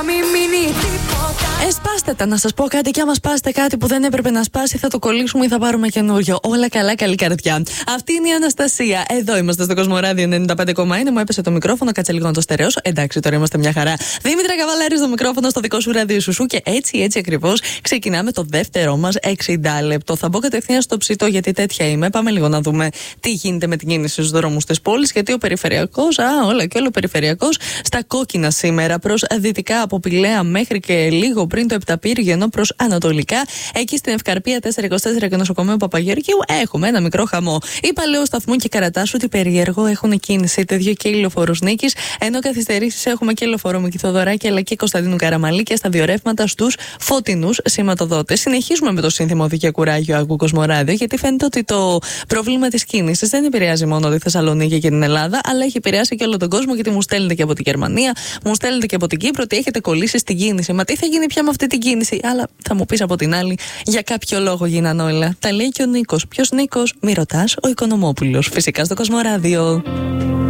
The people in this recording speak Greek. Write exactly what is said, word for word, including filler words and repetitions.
Εσπάστε τα, να σας πω κάτι, και άμα σπάσετε κάτι που δεν έπρεπε να σπάσει, θα το κολλήσουμε ή θα πάρουμε καινούριο. Όλα καλά, καλή καρδιά. Αυτή είναι η Αναστασία. Εδώ είμαστε στο Κοσμοράδιο ενενήντα πέντε κόμμα ένα. Μου έπεσε το μικρόφωνο, κάτσε λίγο να το στερεώσω. Εντάξει, τώρα είμαστε μια χαρά. Δήμητρα Καβαλάρη στο μικρόφωνο, στο δικό σου ράδιο Σουσού. Και έτσι, έτσι ακριβώς ξεκινάμε το δεύτερό μας εξήντα λεπτό. Θα μπω κατευθείαν στο ψητό, γιατί τέτοια είμαι. Πάμε λίγο να δούμε τι γίνεται με την κίνηση στους δρόμους της πόλης. Γιατί ο περιφερειακός, α, όλα και όλο περιφερειακός, στα κόκκινα σήμερα, προς δυτικά από Πηλαία μέχρι και λίγο πριν το Επταπύργιο, ενώ προς ανατολικά, εκεί στην Ευκαρπία τετρακόσια είκοσι τέσσερα και νοσοκομείο Παπαγεωργίου, έχουμε ένα μικρό χαμό. Η Παλαιού Σταθμού και Καρατάσου, ότι περίεργο, έχουν κίνηση. Τέτοιο και η Λεωφόρος Νίκης, ενώ καθυστερήσεις έχουμε και Λεωφόρο Μικηθοδωράκη αλλά και Κωνσταντίνου Καραμαλή και στα δύο ρεύματα στους φωτεινούς σηματοδότες. Συνεχίζουμε με το σύνθημα Οδικία Κουράγιο Άκου Κοσμοράδιο, γιατί φαίνεται ότι το πρόβλημα της κίνησης δεν επηρεάζει μόνο τη Θεσσαλονίκη και την Ελλάδα, αλλά έχει επηρεάσει και όλο τον κόσμο, γιατί μου στέλνετε και από τη Γερμανία, μου στέλνετε και από την Κύπρο ότι έχετε κολλήσει στην κίνηση. Μα τι θα γίνει πια με αυτή την κίνηση? Αλλά θα μου πεις από την άλλη, για κάποιο λόγο γίνανε όλα. Τα λέει και ο Νίκος. Ποιος Νίκος? Μη ρωτάς, ο Οικονομόπουλος. Φυσικά στο Κοσμοράδιο.